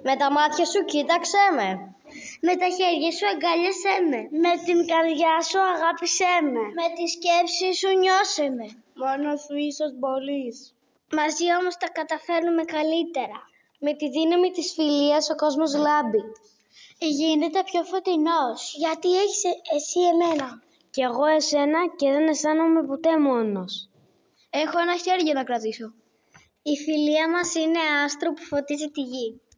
Με τα μάτια σου κοίταξέ με. Με τα χέρια σου αγκάλιασέ με. Με την καρδιά σου αγάπησέ με. Με τη σκέψη σου νιώσε με. Μόνο σου ίσως μπορείς. Μαζί όμως τα καταφέρνουμε καλύτερα. Με τη δύναμη της φιλίας ο κόσμος λάμπει. Γίνεται πιο φωτεινός. Γιατί έχεις εσύ εμένα. Κι εγώ εσένα και δεν αισθάνομαι ποτέ μόνος. Έχω ένα χέρι για να κρατήσω. Η φιλία μας είναι άστρο που φωτίζει τη γη.